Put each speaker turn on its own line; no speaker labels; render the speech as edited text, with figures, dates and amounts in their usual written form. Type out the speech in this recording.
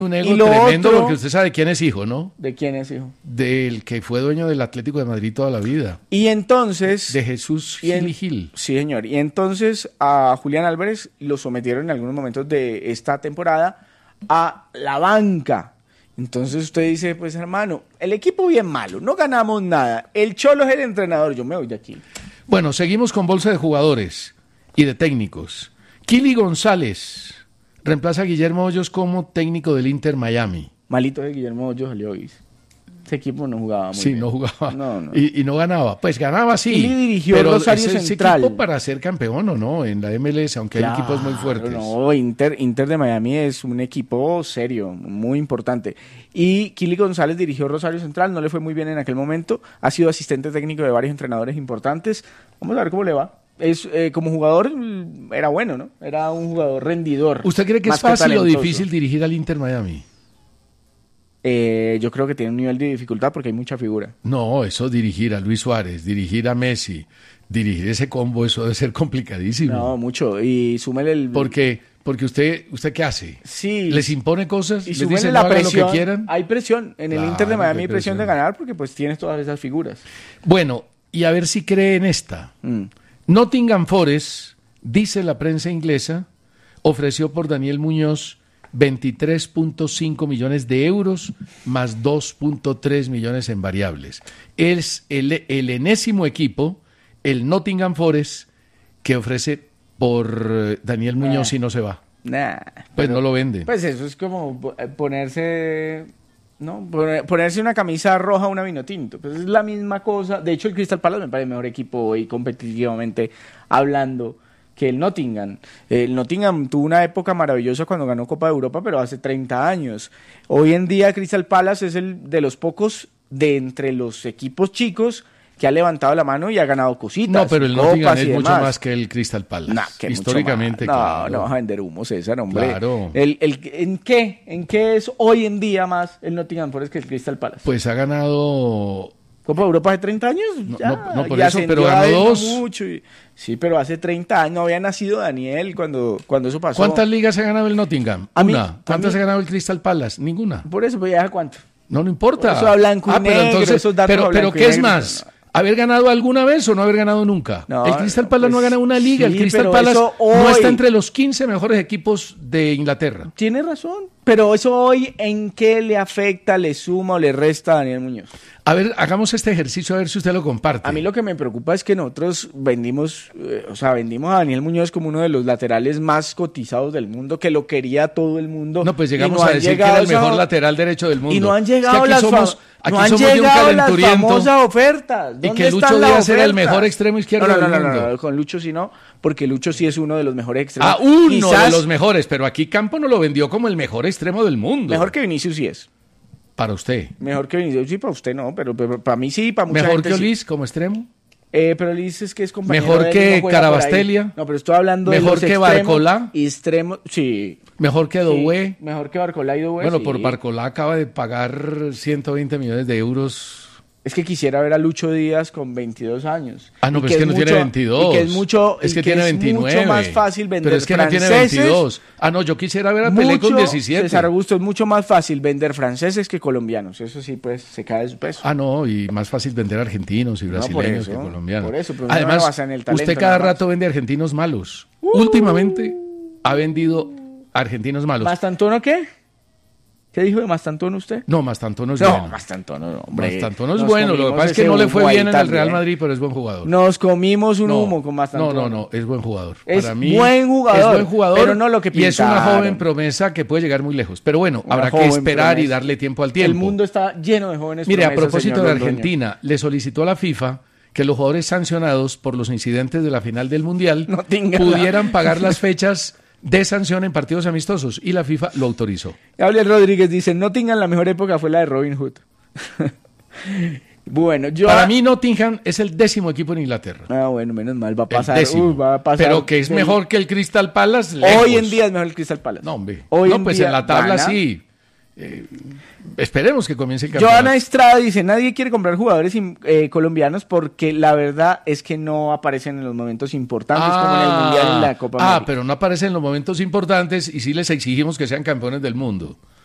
Un ego
Y lo
tremendo
otro-
porque usted sabe quién es hijo, ¿no?
¿De quién es hijo?
Del que fue dueño del Atlético de Madrid toda la vida.
Y entonces...
De Jesús
Y en-
Gil y Gil.
Sí, señor. Y entonces a Julián Álvarez lo sometieron en algunos momentos de esta temporada a la banca. Entonces usted dice, pues hermano, el equipo bien malo, no ganamos nada. El Cholo es el entrenador, yo me voy de aquí.
Bueno, seguimos con bolsa de jugadores y de técnicos. Kili González reemplaza a Guillermo Hoyos como técnico del Inter Miami.
Malito de Guillermo Hoyos salió hoy. Ese equipo no jugaba muy
Sí,
bien.
no jugaba.
No.
Y no ganaba. Pues ganaba sí.
Kili dirigió
pero
Rosario
ese
Central.
equipo para ser campeón o no en la MLS, aunque hay equipos muy fuertes.
No, Inter de Miami es un equipo serio, muy importante. Y Kili González dirigió Rosario Central, no le fue muy bien en aquel momento. Ha sido asistente técnico de varios entrenadores importantes. Vamos a ver cómo le va. Como jugador era bueno, ¿no? Era un jugador rendidor.
¿Usted cree que
más
es fácil o
talentoso.
difícil dirigir al Inter Miami?
Yo creo que tiene un nivel de dificultad porque hay mucha figura.
No, eso dirigir a Luis Suárez, dirigir a Messi, dirigir ese combo, eso debe ser complicadísimo.
No, mucho. Y súmele el...
Porque usted ¿qué hace?
Sí.
¿Les impone cosas?
Y
¿Les
súmele
dice no
la
hagan
presión.
lo que quieran?
Hay presión. En el
Claro
Inter de
que
Miami
hay
hay presión de
presión.
ganar porque pues tienes todas esas figuras.
Bueno, y a ver si cree en esta. Nottingham Forest, dice la prensa inglesa, ofreció por Daniel Muñoz 23.5 millones de euros más 2.3 millones en variables. Es el enésimo equipo, el Nottingham Forest, que ofrece por Daniel Muñoz si no se va.
Nah.
Pues no lo vende.
Pues eso es como ponerse, ¿no? Ponerse una camisa roja a una vino tinto. Pues es la misma cosa. De hecho, el Crystal Palace me parece mejor equipo hoy competitivamente hablando que el Nottingham. El Nottingham tuvo una época maravillosa cuando ganó Copa de Europa, pero hace 30 años. Hoy en día Crystal Palace es el de los pocos de entre los equipos chicos que ha levantado la mano y ha ganado cositas.
No, pero el
copas
Nottingham
y
es mucho
demás.
más que el Crystal Palace.
Nah, que mucho
históricamente,
más. No,
claro.
no vas a vender humo, César, hombre.
Claro.
¿En qué es hoy en día más el Nottingham Forest que el Crystal Palace?
Pues ha ganado.
Copa de Europa hace 30 años.
No,
Ya,
no, por
y
eso, pero
ascendió
ganó
a él no
dos.
mucho sí, pero hace 30 años no había nacido Daniel cuando eso pasó.
¿Cuántas ligas ha ganado el Nottingham?
A mí-
Una.
a
¿Cuántas
mí-
ha ganado el Crystal Palace? Ninguna.
Por eso, pues ya cuánto.
No importa.
Por eso a blanco y
pero
negro,
entonces,
esos datos a
pero
blanco y
¿qué es
negro,
más?
no.
¿Haber ganado alguna vez o no haber ganado nunca?
No,
el Crystal Palace no ha
pues,
ganado una liga.
sí,
El Crystal
pero
Palace
eso
no
hoy-
está entre los 15 mejores equipos de Inglaterra.
Tiene razón. Pero eso hoy, ¿en qué le afecta, le suma o le resta a Daniel Muñoz?
A ver, hagamos este ejercicio a ver si usted lo comparte.
A mí lo que me preocupa es que nosotros vendimos a Daniel Muñoz como uno de los laterales más cotizados del mundo, que lo quería todo el mundo.
No, pues
y
llegamos
no
a
han
decir que
llegado
era el mejor
esa-
lateral derecho del mundo.
Y no han
Es que
llegado
aquí
las
somos, aquí
no han
somos de un
llegado las
calenturiento.
famosas ofertas.
Y
¿Dónde
que Lucho
están las
Díaz era el
ofertas?
mejor extremo izquierdo
no,
del
no,
mundo.
No, con Lucho sí no, porque Lucho sí es uno de los mejores extremos.
Uno de
Quizás
los mejores, pero aquí Campo no lo vendió como el mejor extremo del mundo.
mejor que Vinicius sí es.
Para usted.
Mejor que Vinicius sí, para usted no, pero para mí sí, para mucha
Mejor
gente
que
sí.
Olís como extremo.
Pero Liz es que es compañero
Mejor
de él,
que
no juega por ahí.
Carabastelia.
No, pero estoy hablando de
Mejor
los
que
extremos,
Barcolá.
Extremos, sí.
Mejor que Doué.
Sí, mejor que Barcolá y Doué,
Bueno,
sí.
por Barcolá acaba de pagar 120 millones de euros.
Es que quisiera ver a Lucho Díaz con 22 años.
Ah, no,
Y
pero es que no tiene 22.
Y que es mucho,
Es
y
que tiene 29.
mucho más fácil vender
Pero es que no tiene
franceses.
22. Ah, no, yo quisiera ver a Pelé con 17.
César Augusto, es mucho más fácil vender franceses que colombianos. Eso sí, pues, se cae de su peso.
Ah, no, y más fácil vender argentinos y
por
brasileños
eso,
que colombianos.
por eso, pero no
Además,
me basa en el talento,
usted cada
nada más.
rato vende argentinos malos. Últimamente ha vendido argentinos malos.
¿Mastantuono qué? ¿Qué dijo de Mastantuono usted?
No, Mastantuono es
No,
bueno.
Mastantuono no, hombre.
Mastantuono es
Nos
bueno. Lo que
comimos
pasa es que
ese
no le fue
humo ahí
bien en el Real
también.
Madrid, pero es buen jugador.
Nos comimos un
No,
humo con Mastantuono.
No, es buen jugador.
Es
Para mí
buen jugador,
es buen jugador,
pero no lo que
y es una
pintaron.
joven promesa que puede llegar muy lejos. Pero bueno,
Una
habrá que
joven
esperar y
promesa.
darle tiempo al tiempo.
El mundo está lleno de jóvenes
Mire, a
promesas,
propósito
señor
de
Londoño.
Argentina, le solicitó a la FIFA que los jugadores sancionados por los incidentes de la final del Mundial
No tengan
pudieran pagar las fechas de sanción en partidos amistosos y la FIFA lo autorizó.
Gabriel Rodríguez dice, Nottingham la mejor época fue la de Robin Hood. Bueno, yo...
Para mí Nottingham es el 10º equipo en Inglaterra.
Ah, bueno, menos mal, va a
El
pasar.
10º.
Va a pasar
Pero que es
del-
mejor que el Crystal Palace.
Hoy
lejos.
en día es mejor el Crystal Palace.
No, hombre.
Hoy
no,
en
pues
día
en la tabla
gana.
sí. Esperemos que comience el campeonato.
Joana Estrada dice, nadie quiere comprar jugadores colombianos porque la verdad es que no aparecen en los momentos importantes como en el Mundial y la Copa América.
Pero no aparecen en los momentos importantes y sí les exigimos que sean campeones del mundo.